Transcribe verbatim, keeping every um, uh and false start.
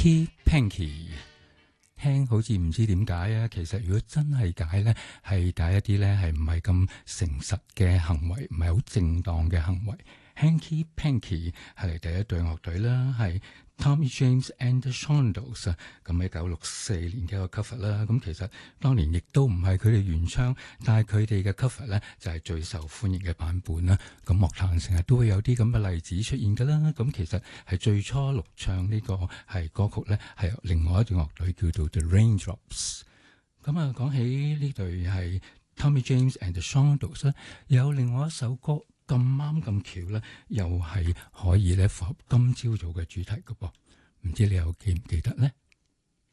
Hanky Panky， 聽好似唔知點解啊，其實如果真係解咧，係解一啲咧係唔係咁誠實嘅行為，唔係好正當嘅行為。Hanky Panky 係嚟第一隊樂隊啦，係 Tommy James and the Shondells 啊，咁喺一九六四年嘅一個 cover 啦。咁其實當年亦都唔係佢哋原唱，但係佢哋嘅 cover 咧就係最受歡迎嘅版本啦。咁樂壇成日都會有啲咁嘅例子出現㗎啦。咁其實係最初錄唱呢個係歌曲咧，係由另外一隊樂隊叫做 The Raindrops。咁啊，講起呢隊係 Tommy James and the Shondells 咧，有另外一首歌。咁啱咁巧咧，又係可以咧符合今朝早嘅主題嘅噃，唔知你又記唔記得咧？